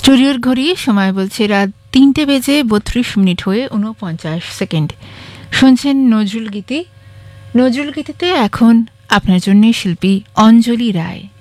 স্টুডিওর ঘড়ি সময় বলছে রাত 3:32 হয়ে 49 শুনছেন নজরুল গীতি। নজরুল গীতিতে এখন আপনার জন্য শিল্পী অঞ্জলি রায়।